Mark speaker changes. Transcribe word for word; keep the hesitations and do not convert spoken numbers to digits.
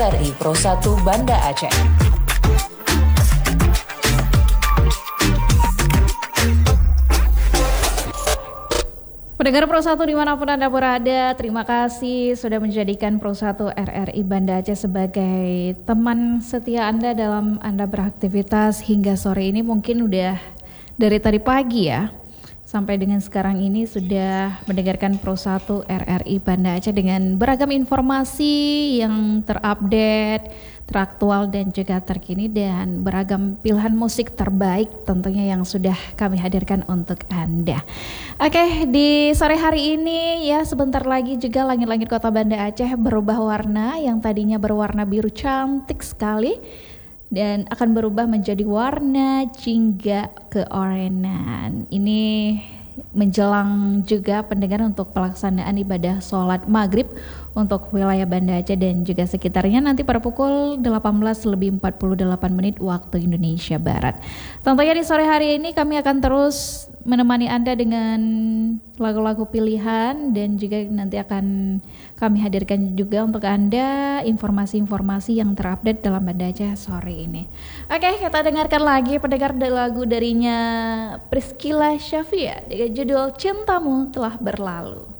Speaker 1: R I Pro satu Banda Aceh.
Speaker 2: Pendengar Pro satu dimanapun Anda berada, terima kasih sudah menjadikan Pro satu R R I Banda Aceh sebagai teman setia Anda dalam Anda beraktivitas hingga sore ini. Mungkin udah dari tadi pagi ya, sampai dengan sekarang ini sudah mendengarkan Pro satu R R I Banda Aceh dengan beragam informasi yang terupdate, teraktual dan juga terkini, dan beragam pilihan musik terbaik tentunya yang sudah kami hadirkan untuk Anda. Oke, di sore hari ini ya sebentar lagi juga langit-langit kota Banda Aceh berubah warna, yang tadinya berwarna biru cantik sekali dan akan berubah menjadi warna jingga keorenan. Ini menjelang juga pendengar untuk pelaksanaan ibadah sholat maghrib untuk wilayah Banda Aceh dan juga sekitarnya nanti pada pukul delapan belas lebih empat puluh delapan menit waktu Indonesia Barat. Tentunya di sore hari ini kami akan terus menemani Anda dengan lagu-lagu pilihan dan juga nanti akan kami hadirkan juga untuk Anda informasi-informasi yang terupdate dalam Banda Aceh sore ini. Oke, kita dengarkan lagi pendengar lagu darinya Priscilla Syafia dengan judul Cintamu Telah Berlalu.